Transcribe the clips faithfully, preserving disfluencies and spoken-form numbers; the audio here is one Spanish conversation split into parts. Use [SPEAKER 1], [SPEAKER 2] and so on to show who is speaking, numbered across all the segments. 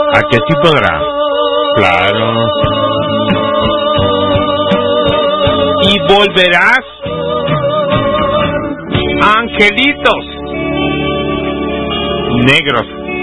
[SPEAKER 1] ¿A que sí podrá? Claro. Y volverás, angelitos negros.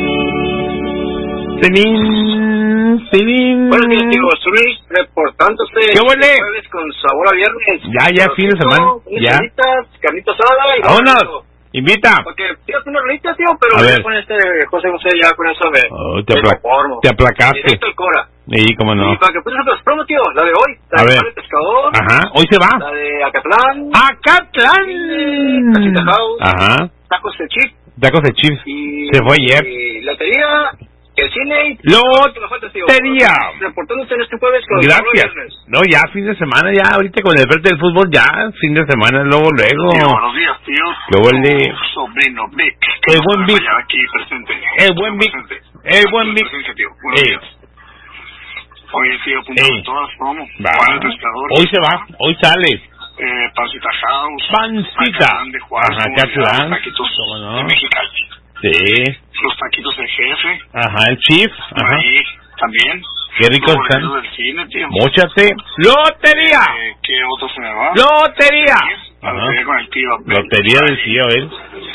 [SPEAKER 1] Tilín, tilín.
[SPEAKER 2] Buenos días, tío Luis, reportándose.
[SPEAKER 1] ¿Qué huele?
[SPEAKER 2] Jueves con sabor a viernes.
[SPEAKER 1] Ya, ya, fin de semana. Ya.
[SPEAKER 2] Carnita asada y...
[SPEAKER 1] ¡Vámonos! Invita.
[SPEAKER 2] Porque tío, es una rolita, tío, pero
[SPEAKER 1] a ver.
[SPEAKER 2] Con este José José ya con eso me...
[SPEAKER 1] Oh, te, apla te aplacaste.
[SPEAKER 2] Directo el Cora.
[SPEAKER 1] Sí, cómo no.
[SPEAKER 2] Y para que puedas hacer las promo, tío, la de hoy. La
[SPEAKER 1] a
[SPEAKER 2] de
[SPEAKER 1] ver.
[SPEAKER 2] El Pescador.
[SPEAKER 1] Ajá, hoy se va.
[SPEAKER 2] La de Acatlán.
[SPEAKER 1] ¡Acatlán!
[SPEAKER 2] Casita House.
[SPEAKER 1] Ajá.
[SPEAKER 2] Tacos de chip.
[SPEAKER 1] Tacos de chips.
[SPEAKER 2] Y...
[SPEAKER 1] Se fue ayer.
[SPEAKER 2] Y lotería... El cine...
[SPEAKER 1] ¡Lotería!
[SPEAKER 2] Reportándose en este jueves con...
[SPEAKER 1] Gracias. No, ya fin de semana, ya ahorita con el verde del fútbol, ya fin de semana, luego, luego.
[SPEAKER 3] Tío, buenos días, tío.
[SPEAKER 1] Qué buen día.
[SPEAKER 3] Sobrino Vic.
[SPEAKER 1] El buen Vic.
[SPEAKER 3] Aquí presente.
[SPEAKER 1] El buen Vic. El buen Vic.
[SPEAKER 3] Eh. Oye, tío, apuntando todas, ¿cómo?
[SPEAKER 1] Hoy se va, hoy sale.
[SPEAKER 3] Eh, Pancita House.
[SPEAKER 1] Pancita.
[SPEAKER 3] Ajá,
[SPEAKER 1] Catlán.
[SPEAKER 3] Taquitos
[SPEAKER 1] ¿Cómo no?
[SPEAKER 3] de Mexicali.
[SPEAKER 1] Sí.
[SPEAKER 3] Los taquitos del jefe.
[SPEAKER 1] Ajá, el Chief. Ajá.
[SPEAKER 3] Ahí también.
[SPEAKER 1] Qué ricos están.
[SPEAKER 3] Los del cine, tío.
[SPEAKER 1] Móchate. ¡Lotería!
[SPEAKER 3] Eh, ¿Qué otro se me va?
[SPEAKER 1] ¡Lotería!
[SPEAKER 3] La lotería con el tío.
[SPEAKER 1] Lotería del tío, ¿eh?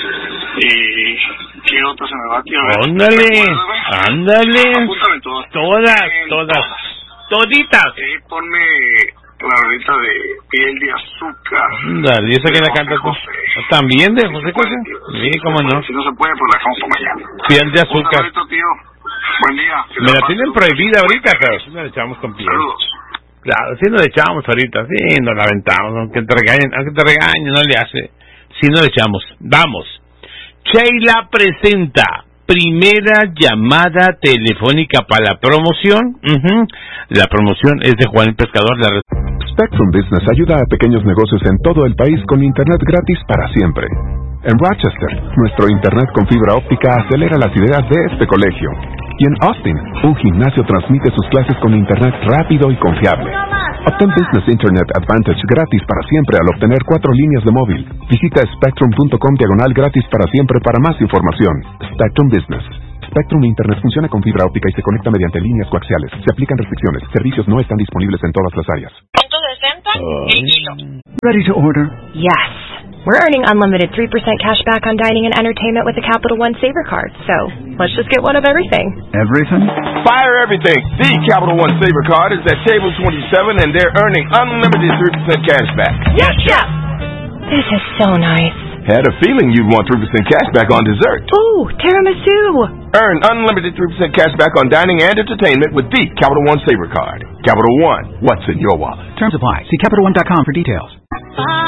[SPEAKER 3] Y... ¿Qué otro se me va, tío?
[SPEAKER 1] Ándale. Ándale.
[SPEAKER 3] Apúntame todas.
[SPEAKER 1] Todas, todas. Toditas.
[SPEAKER 3] Eh, ponme la rolita de Piel de Azúcar.
[SPEAKER 1] Ándale, ¿y esa que la canta tú? ¿También de José José? Sí, cómo no.
[SPEAKER 3] Si no se puede, pues la dejamos para mañana.
[SPEAKER 1] Piel de Azúcar.
[SPEAKER 3] Ahorita, tío. Buen día.
[SPEAKER 1] Me la tienen prohibida ahorita, pero sí nos la echamos con piel.
[SPEAKER 3] Saludos.
[SPEAKER 1] Claro, sí nos la echamos ahorita, sí nos la aventamos, aunque te regañen, aunque te regañen, no le hace. Sí nos la echamos. Vamos. Sheila presenta primera llamada telefónica para la promoción. Uh-huh. La promoción es de Juan el Pescador. La...
[SPEAKER 4] Spectrum Business ayuda a pequeños negocios en todo el país con internet gratis para siempre. En Rochester, nuestro internet con fibra óptica acelera las ideas de este colegio. Y en Austin, un gimnasio transmite sus clases con internet rápido y confiable. Obtén Business Internet Advantage gratis para siempre al obtener cuatro líneas de móvil. Visita spectrum.com diagonal gratis para siempre para más información. Spectrum Business. Spectrum Internet funciona con fibra óptica y se conecta mediante líneas coaxiales. Se aplican restricciones. Servicios no están disponibles en todas las áreas.
[SPEAKER 5] ciento sesenta el kilo.
[SPEAKER 6] Ready to order?
[SPEAKER 7] Yes. We're earning unlimited three percent cash back on dining and entertainment with the Capital One Saver Card. So, let's just get one of everything.
[SPEAKER 6] Everything?
[SPEAKER 8] Fire everything. The Capital One Saver Card is at table twenty-seven and they're earning unlimited three percent cash back.
[SPEAKER 7] Yes, Chef! This is so nice.
[SPEAKER 8] Had a feeling you'd want three percent cash back on dessert.
[SPEAKER 7] Ooh, tiramisu!
[SPEAKER 8] Earn unlimited three percent cash back on dining and entertainment with the Capital One Saver Card. Capital One, what's in your wallet?
[SPEAKER 6] Terms apply. See Capital One dot com for details.